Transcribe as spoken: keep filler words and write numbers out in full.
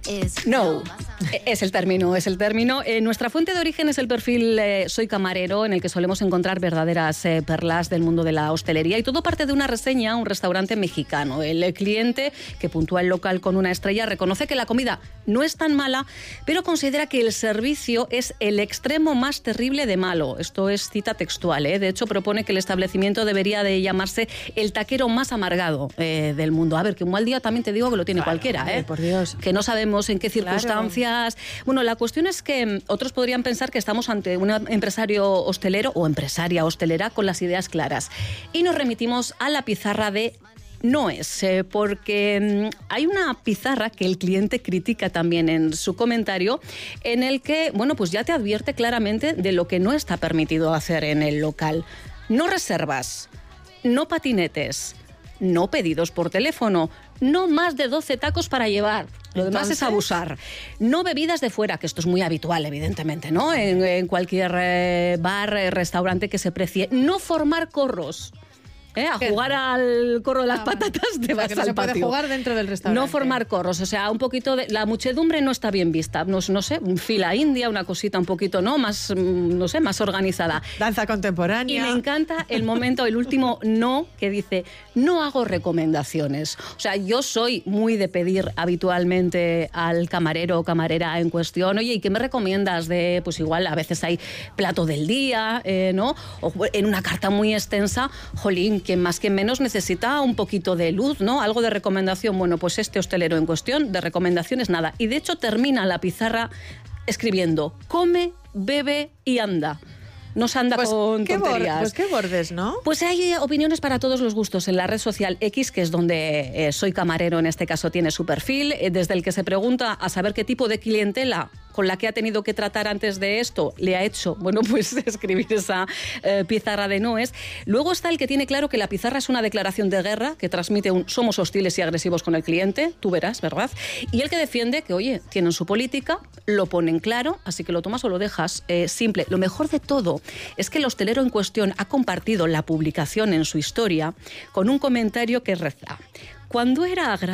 No, es el término, es el término. Eh, nuestra fuente de origen es el perfil eh, Soy Camarero, en el que solemos encontrar verdaderas eh, perlas del mundo de la hostelería, y todo parte de una reseña a un restaurante mexicano. El cliente, que puntúa el local con una estrella, reconoce que la comida no es tan mala, pero considera que el servicio es el extremo más terrible de malo. Esto es cita textual, ¿eh? De hecho, propone que el establecimiento debería de llamarse el taquero más amargado eh, del mundo. A ver, que un mal día también te digo que lo tiene claro, cualquiera, ¿eh? Por Dios. Que no sabemos en qué circunstancias. Claro. Bueno, la cuestión es que otros podrían pensar que estamos ante un empresario hostelero o empresaria hostelera con las ideas claras. Y nos remitimos a la pizarra de No es, eh, porque mmm, hay una pizarra que el cliente critica también en su comentario, en el que, bueno, pues ya te advierte claramente de lo que no está permitido hacer en el local. No reservas, no patinetes, no pedidos por teléfono, no más de doce tacos para llevar. Lo demás Entonces, es abusar. No bebidas de fuera, que esto es muy habitual, evidentemente, ¿no? En, en cualquier eh, bar, eh, restaurante que se precie. No formar corros. ¿Eh? A jugar al corro de las ah, patatas te vas que no al se puede patio. Jugar dentro del restaurante. No formar corros, o sea, un poquito de... La muchedumbre no está bien vista. No, no sé, un fila india, una cosita un poquito, ¿no? Más, no sé, más organizada. Danza contemporánea. Y me encanta el momento, el último no, que dice, no hago recomendaciones. O sea, yo soy muy de pedir habitualmente al camarero o camarera en cuestión, oye, ¿y qué me recomiendas de, pues igual, a veces hay plato del día, eh, ¿no? O en una carta muy extensa, jolín, quien más quien menos necesita un poquito de luz, ¿no? Algo de recomendación. Bueno, pues este hostelero en cuestión, de recomendaciones nada. Y de hecho termina la pizarra escribiendo, come, bebe y anda. No se anda pues con qué tonterías. Bor- pues qué bordes, ¿no? Pues hay opiniones para todos los gustos en la red social X, que es donde eh, Soy Camarero, en este caso, tiene su perfil, eh, desde el que se pregunta a saber qué tipo de clientela con la que ha tenido que tratar antes de esto le ha hecho, bueno, pues escribir esa eh, pizarra de noes. Luego está el que tiene claro que la pizarra es una declaración de guerra, que transmite un somos hostiles y agresivos con el cliente, tú verás, ¿verdad? Y el que defiende que, oye, tienen su política, lo ponen claro, así que lo tomas o lo dejas, eh, simple. Lo mejor de todo es que el hostelero en cuestión ha compartido la publicación en su historia con un comentario que reza: cuando era